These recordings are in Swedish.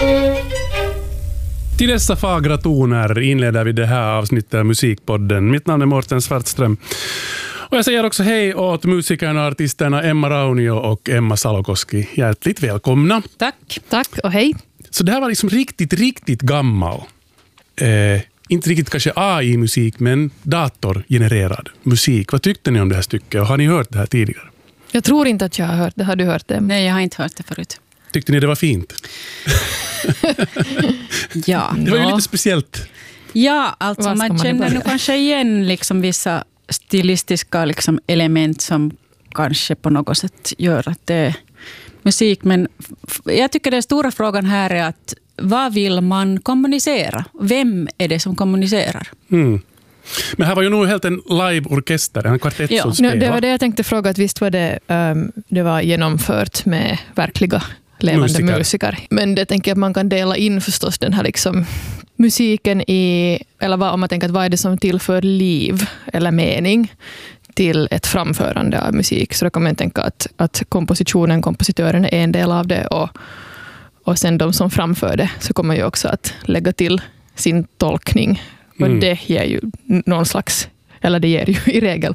Till dessa fagra toner inleder vi det här avsnittet av Musikpodden. Mitt namn är Mårten Svartström. Och jag säger också hej åt musikerna och artisterna Emma Raunio och Emma Salokoski. Hjärtligt välkomna. Tack och hej. Så det här var liksom riktigt gammal. Inte riktigt kanske AI-musik, men datorgenererad musik. Vad tyckte ni om det här stycket? Och har ni hört det här tidigare? Jag tror inte att jag har hört det. Har du hört det? Nej, jag har inte hört det förut. Tyckte ni det var fint? Ja. Det var ju lite speciellt. Ja, alltså man känner nu kanske igen liksom vissa stilistiska liksom element som kanske på något sätt gör att det är musik. Men jag tycker den stora frågan här är att vad vill man kommunicera? Vem är det som kommunicerar? Mm. Men här var ju nog helt en live-orkester, en kvartett som spelar. Det var det jag tänkte fråga, att visst var det var genomfört med verkliga levande musiker. Men det tänker jag att man kan dela in förstås den här liksom musiken i, eller om man tänker att vad är det som tillför liv eller mening till ett framförande av musik. Så då kan man tänka att kompositören är en del av det och sen de som framför det så kommer ju också att lägga till sin tolkning. Och det ger ju någon slags, eller det ger ju i regel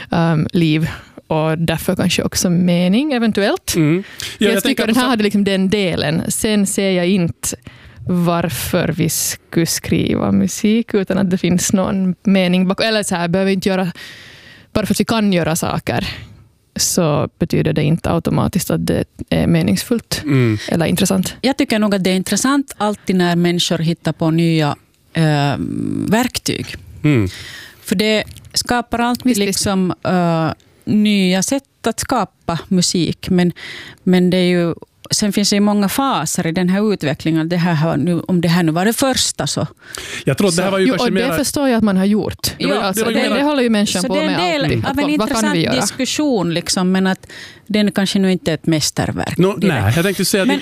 liv och därför kanske också mening eventuellt. Jag tycker att den här hade liksom den delen. Sen ser jag inte varför vi skulle skriva musik utan att det finns någon mening bakom. Eller så här, behöver inte göra, bara för att vi kan göra saker så betyder det inte automatiskt att det är meningsfullt eller intressant. Jag tycker nog att det är intressant alltid när människor hittar på nya verktyg. För det skapar alltid liksom nya sätt att skapa musik. Men det är ju, sen finns det ju många faser i den här utvecklingen. Det här nu, om det här nu var det första så. Jag tror att det här var ju kanske det förstår jag att man har gjort. Det håller ju människan på med alltid. Så det är en del av en intressant diskussion liksom, men att den kanske nu inte är ett mästerverk. Nej, jag tänkte säga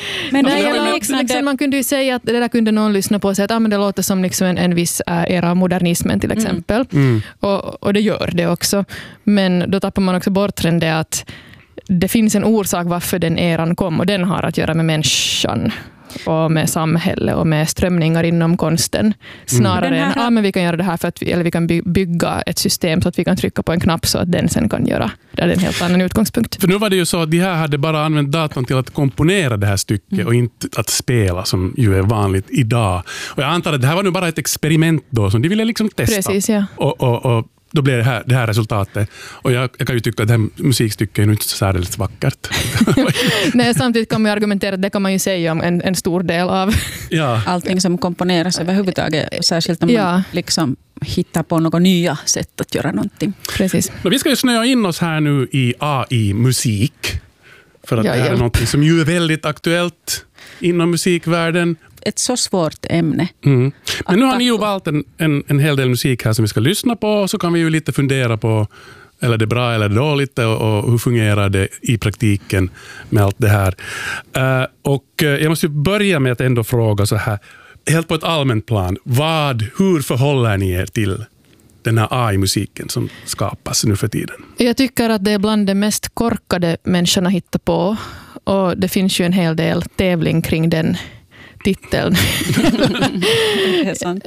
men man kunde ju säga att det där kunde någon lyssna på och säga att det låter som liksom en viss era av modernismen till exempel. Och det gör det också. Men då tappar man också bort det att det finns en orsak varför den eran kom och den har att göra med människan och med samhälle och med strömningar inom konsten. Snarare än men vi kan göra det här för att eller vi kan bygga ett system så att vi kan trycka på en knapp så att den sen kan göra. Det är en helt annan utgångspunkt. För nu var det ju så att de här hade bara använt datorn till att komponera det här stycket och inte att spela som ju är vanligt idag. Och jag antar att det här var nu bara ett experiment då som de ville liksom testa. Precis, ja. Och då blev det här resultatet. Och jag kan ju tycka att det här musikstycket är inte så särskilt vackert. Nej, samtidigt kan man argumentera att det kan man ju säga om en stor del av allting som komponeras överhuvudtaget. Särskilt om man liksom hittar på några nya sätt att göra någonting. Precis. Men vi ska ju snöa in oss här nu i AI-musik. För att det här är något som ju är väldigt aktuellt inom musikvärlden. Ett så svårt ämne. Men nu har ni ju valt en hel del musik här som vi ska lyssna på. Så kan vi ju lite fundera på eller det är bra eller dåligt och hur fungerar det i praktiken med allt det här. Och jag måste ju börja med att ändå fråga så här. Helt på ett allmänt plan. Hur förhåller ni er till den här AI-musiken som skapas nu för tiden? Jag tycker att det är bland det mest korkade människorna hittar på. Och det finns ju en hel del tävling kring den titeln. Det är sant.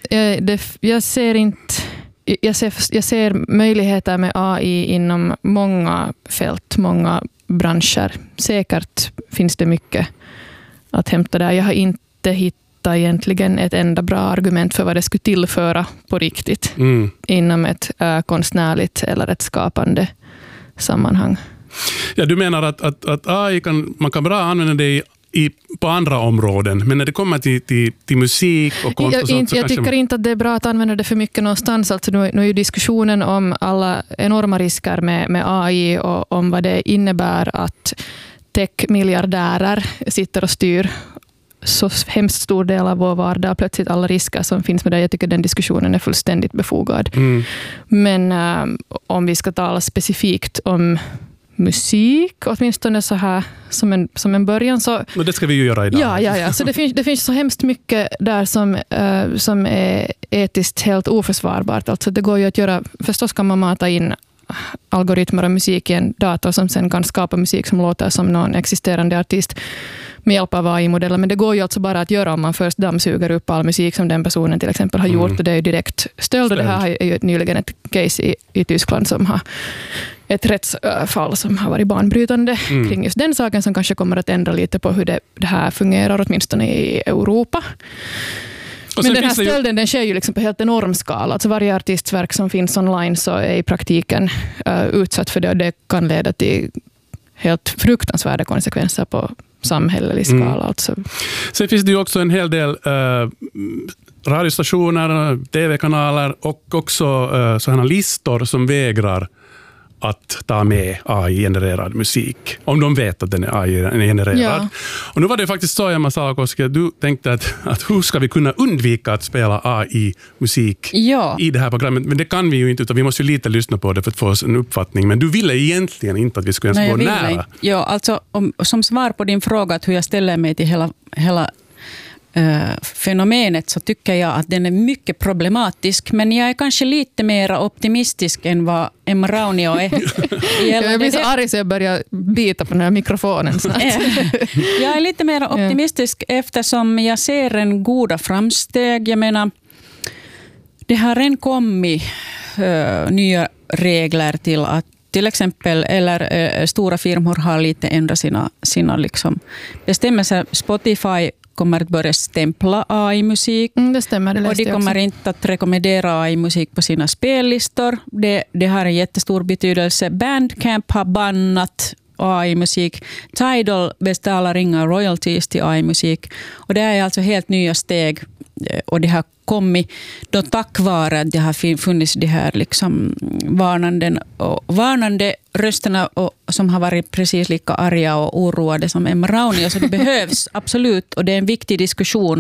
Jag ser möjligheter med AI inom många fält, många branscher. Säkert finns det mycket att hämta där. Jag har inte hittat egentligen ett enda bra argument för vad det skulle tillföra på riktigt inom ett konstnärligt eller ett skapande sammanhang. Ja, du menar att AI man kan bra använda det på andra områden, men när det kommer till musik och konst och sånt, jag tycker inte att det är bra att använda det för mycket någonstans. Alltså nu är ju diskussionen om alla enorma risker med AI och om vad det innebär att tech-miljardärer sitter och styr så hemskt stor del av vår vardag, plötsligt alla risker som finns med det. Jag tycker den diskussionen är fullständigt befogad. Men om vi ska tala specifikt om musik, åtminstone så här som en början så... Och det ska vi ju göra idag. Ja. Så det finns så hemskt mycket där som är etiskt helt oförsvarbart. Alltså det går ju att göra, förstås kan man mata in algoritmer och musik i en dator som sen kan skapa musik som låter som någon existerande artist. med hjälp av AI-modeller. Men det går ju alltså bara att göra om man först dammsuger upp all musik som den personen till exempel har gjort. Och det är ju direkt stöld. Och det här är ju nyligen ett case i Tyskland som har ett rättsfall som har varit banbrytande kring just den saken, som kanske kommer att ändra lite på hur det här fungerar, åtminstone i Europa. Men den här stölden den sker ju liksom på helt enorm skala. Alltså varje artistverk som finns online så är i praktiken utsatt för det, och det kan leda till helt fruktansvärda konsekvenser på samhällelig skala. Alltså. Sen finns det ju också en hel del radiostationer, tv-kanaler och också sådana listor som vägrar att ta med AI-genererad musik. Om de vet att den är AI-genererad. Ja. Och nu var det faktiskt så, Emma Salakoski, att du tänkte att hur ska vi kunna undvika att spela AI-musik i det här programmet? Men det kan vi ju inte, utan vi måste ju lite lyssna på det för att få oss en uppfattning. Men du ville egentligen inte att vi skulle ens gå nära. Ja, alltså som svar på din fråga att hur jag ställer mig till hela fenomenet, så tycker jag att den är mycket problematisk, men jag är kanske lite mer optimistisk än vad Emma Raunio är. Jag blir så arg så jag börjar bita på den här mikrofonen snart. Jag är lite mer optimistisk eftersom jag ser en goda framsteg. Jag menar, det har redan kommit nya regler till att till exempel, eller stora firmor har lite ändrat sina liksom bestämmelser. Spotify kommer att börja stämpla AI-musik. Det stämmer, det och de kommer inte att rekommendera AI-musik på sina spellistor. Det har en jättestor betydelse. Bandcamp har bannat AI-musik. Tidal betalar inga royalties till AI-musik. Och det är alltså helt nya steg. Och det har kommit då tack vare att det har funnits de här liksom varnande rösterna som har varit precis lika arga och oroade som Emma Raunio. Så det behövs absolut, och det är en viktig diskussion.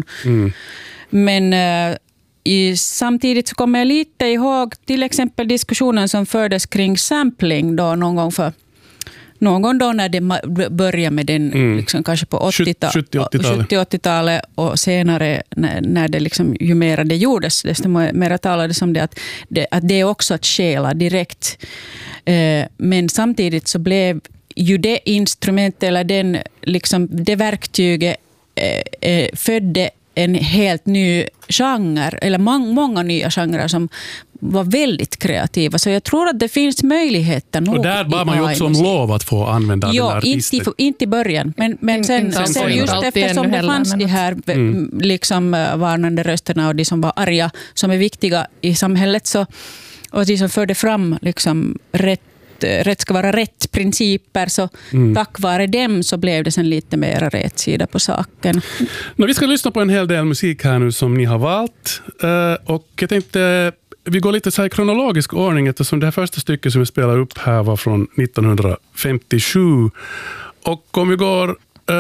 Men samtidigt så kommer jag lite ihåg till exempel diskussionen som fördes kring sampling då någon gång då när det började med den liksom kanske på 70-80-talet och senare när det liksom, ju mer det gjordes desto mer talades om det att det är också att stjäla direkt. Men samtidigt så blev ju det instrument eller den liksom det verktyget födde en helt ny genre, eller många nya genrer som var väldigt kreativa. Så jag tror att det finns möjligheter nog. Och där var man ju också om lov att få använda den här artisten. Inte i början. Men sen just eftersom det fanns de här liksom varnande rösterna och de som var arga, som är viktiga i samhället, så, och de som förde fram liksom rätt ska vara rätt principer, så tack vare dem så blev det sen lite mer rätt sida på saken. Vi ska lyssna på en hel del musik här nu som ni har valt, och jag tänkte vi går lite så här i kronologisk ordning, eftersom det här första stycket som vi spelar upp här var från 1957, och om vi går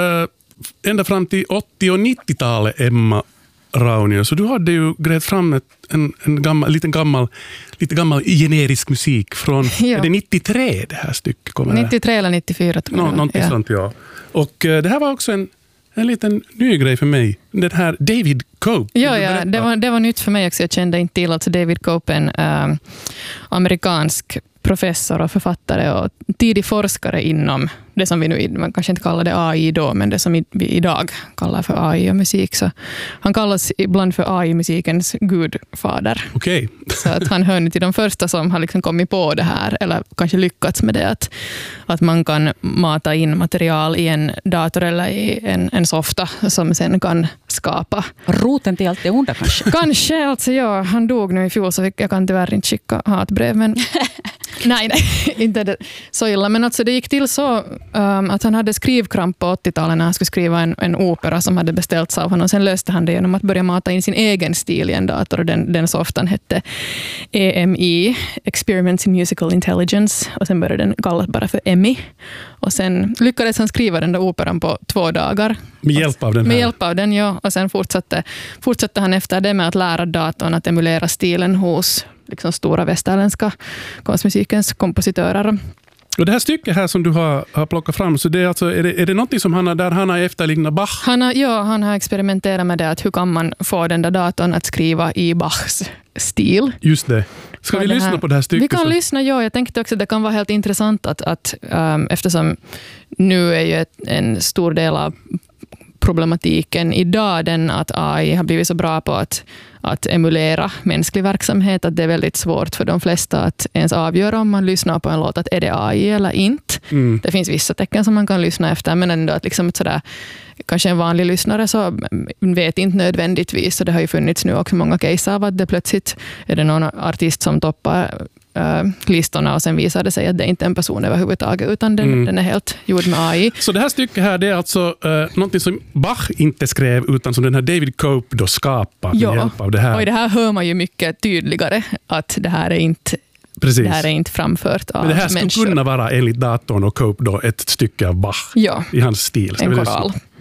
ända fram till 80- och 90-talet, Emma Raunio, så du hade ju grävt fram lite gammal generisk musik från är det 93 det här stycket kommer 93 eller 94 tror jag. Någonting sånt, ja. Och det här var också en liten ny grej för mig. Den här David Cope. Ja, det var nytt för mig också. Jag kände inte till att David Cope är en amerikansk professor och författare och tidig forskare inom det som vi nu, man kanske inte kallar det AI då, men det som vi idag kallar för AI och musik. Så han kallas ibland för AI-musikens gudfader. Okej. Så att han hör till de första som har liksom kommit på det här, eller kanske lyckats med det, att man kan mata in material i en dator eller i en softa som sen kan skapa. Roten till allt det onda kanske? Kanske, alltså ja, han dog nu i fjol så jag kan tyvärr inte skicka hatbrev, men nej, inte det så illa. Men alltså det gick till så att han hade skrivkramp på 80-talet när han skulle skriva en opera som hade beställts av honom. Sen löste han det genom att börja mata in sin egen stil i en dator. Och den softan hette EMI, Experiments in Musical Intelligence. Och sen började den kallas bara för EMI. Och sen lyckades han skriva den där operan på 2 dagar. Med hjälp av den här? Med hjälp av den, ja. Och sen fortsatte han efter det med att lära datorn att emulera stilen hos liksom stora västerländska konstmusikens kompositörer. Och det här stycket här som du har plockat fram, så det är alltså, är det något som han har efterliknat Bach? Han har experimenterat med det, att hur kan man få den där datorn att skriva i Bachs stil. Just det. Ska vi lyssna på det här stycket? Vi kan lyssna, ja. Jag tänkte också att det kan vara helt intressant att eftersom nu är ju en stor del av problematiken idag den att AI har blivit så bra på att emulera mänsklig verksamhet att det är väldigt svårt för de flesta att ens avgöra om man lyssnar på en låt att är det AI eller inte. Det finns vissa tecken som man kan lyssna efter, men ändå att liksom ett sådär, kanske en vanlig lyssnare så vet inte nödvändigtvis, så det har ju funnits nu också många case av att det plötsligt är det någon artist som toppar listorna och sen visar det sig att det inte är en person överhuvudtaget utan den är helt gjord med AI. Så det här stycket här det är alltså någonting som Bach inte skrev utan som den här David Cope då skapar med hjälp av det här. Och i det här hör man ju mycket tydligare att det här är inte Precis. Det här är inte framfört av människor. Men det här skulle människor. kunna vara enligt datorn och Cope då ett stycke av Bach i hans stil. En koral.